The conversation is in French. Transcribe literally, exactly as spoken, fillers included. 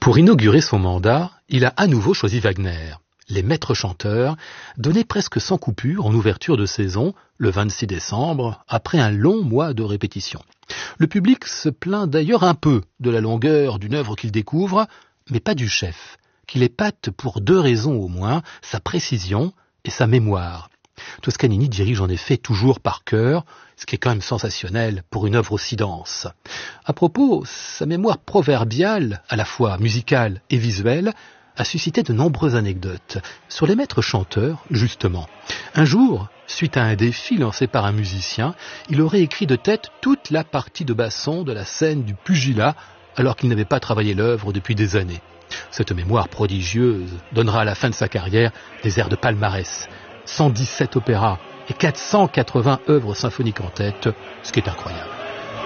Pour inaugurer son mandat, il a à nouveau choisi Wagner. Les maîtres chanteurs donnaient presque sans coupure en ouverture de saison, le vingt-six décembre, après un long mois de répétition. Le public se plaint d'ailleurs un peu de la longueur d'une œuvre qu'il découvre, mais pas du chef, qui l'épate pour deux raisons au moins, sa précision et sa mémoire. Toscanini dirige en effet toujours par cœur, ce qui est quand même sensationnel pour une œuvre aussi dense. À propos, sa mémoire proverbiale, à la fois musicale et visuelle, a suscité de nombreuses anecdotes. Sur les maîtres chanteurs, justement. Un jour, suite à un défi lancé par un musicien, il aurait écrit de tête toute la partie de basson de la scène du pugilat, alors qu'il n'avait pas travaillé l'œuvre depuis des années. Cette mémoire prodigieuse donnera à la fin de sa carrière des airs de palmarès, cent dix-sept opéras et quatre cent quatre-vingts œuvres symphoniques en tête, ce qui est incroyable.